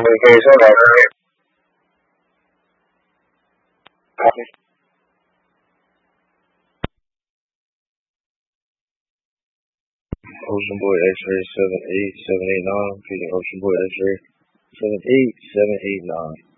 可以收到的。Ocean Boy X-ray 78789, feeding Ocean Boy X-ray 78789.